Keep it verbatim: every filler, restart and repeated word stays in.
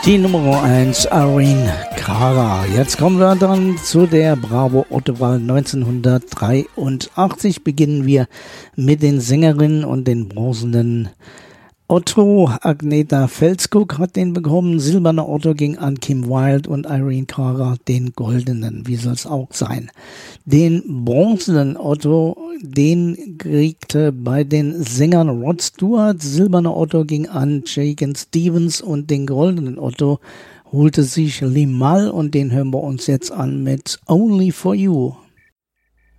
Die Nummer eins, Irene Cara. Jetzt kommen wir dann zu der Bravo Otto-Wahl neunzehnhundertdreiundachtzig. Beginnen wir mit den Sängerinnen und den bronzenen Otto. Agneta Felskog hat den bekommen. Silberner Otto ging an Kim Wilde und Irene Cara den goldenen. Wie soll es auch sein? Den bronzenen Otto, den kriegte bei den Sängern Rod Stewart. Silberner Otto ging an Shakin' Stevens und den goldenen Otto holte sich Limahl und den hören wir uns jetzt an mit Only for You.